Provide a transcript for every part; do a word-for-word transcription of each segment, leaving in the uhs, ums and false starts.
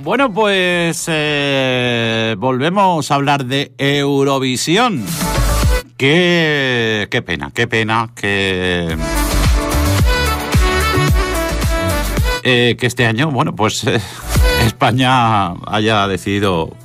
Bueno, pues eh, volvemos a hablar de Eurovisión. Qué, qué pena, qué pena que, eh, que este año, bueno, pues eh, España haya decidido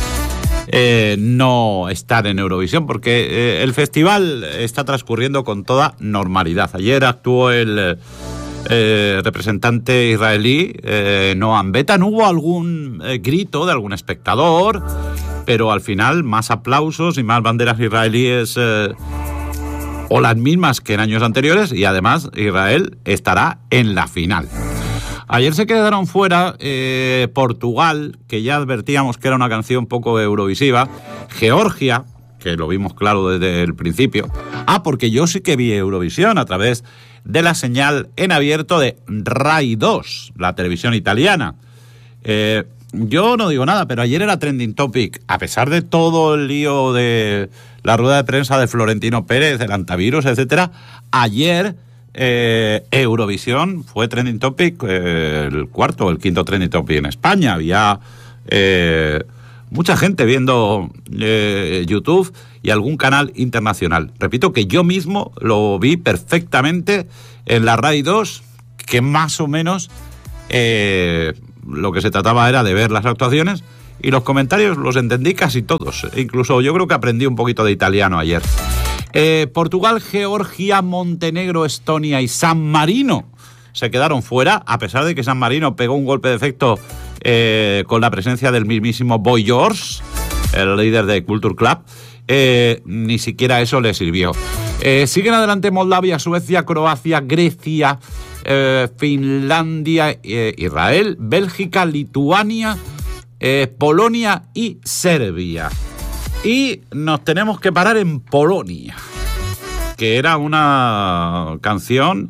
eh, no estar en Eurovisión, porque eh, el festival está transcurriendo con toda normalidad. Ayer actuó el Eh, representante israelí, eh, Noam Betan. Hubo algún eh, grito de algún espectador, pero al final más aplausos y más banderas israelíes eh, o las mismas que en años anteriores, y además Israel estará en la final. Ayer se quedaron fuera eh, Portugal, que ya advertíamos que era una canción poco eurovisiva, Georgia, que lo vimos claro desde el principio. Ah, porque yo sí que vi Eurovisión a través de la señal en abierto de Rai dos, la televisión italiana. Eh, yo no digo nada, pero ayer era trending topic, a pesar de todo el lío de la rueda de prensa de Florentino Pérez, el antivirus, etcétera. Ayer eh, Eurovisión fue trending topic, eh, el cuarto o el quinto trending topic en España. Había eh, mucha gente viendo eh, YouTube y algún canal internacional. Repito que yo mismo lo vi perfectamente en la Rai dos, que más o menos eh, lo que se trataba era de ver las actuaciones, y los comentarios los entendí casi todos. Incluso yo creo que aprendí un poquito de italiano ayer. Eh, Portugal, Georgia, Montenegro, Estonia y San Marino se quedaron fuera, a pesar de que San Marino pegó un golpe de efecto eh, con la presencia del mismísimo Boy George, el líder de Culture Club. Eh, ni siquiera eso le sirvió. Eh, siguen adelante Moldavia, Suecia, Croacia, Grecia, eh, Finlandia, eh, Israel, Bélgica, Lituania, eh, Polonia y Serbia. Y nos tenemos que parar en Polonia, que era una canción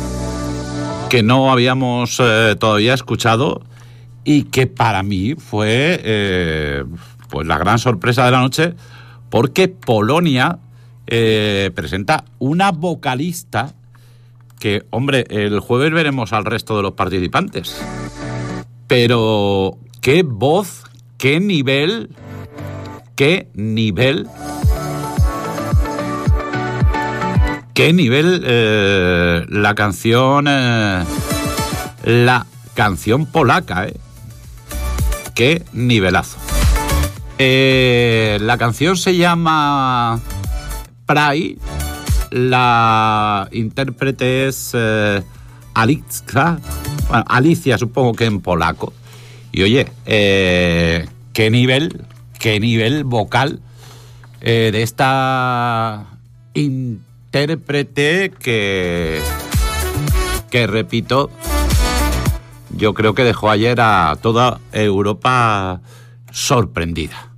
que no habíamos eh, todavía escuchado y que para mí fue eh, pues la gran sorpresa de la noche, porque Polonia eh, presenta una vocalista que, hombre, el jueves veremos al resto de los participantes. Pero qué voz, qué nivel, qué nivel, qué nivel eh, la canción, eh, la canción polaca, eh. Qué nivelazo. Eh, la canción se llama Pride, la intérprete es eh, Alicja, bueno, Alicia supongo que en polaco. Y oye, eh, qué nivel, qué nivel vocal eh, de esta intérprete que, que repito, yo creo que dejó ayer a toda Europa sorprendida.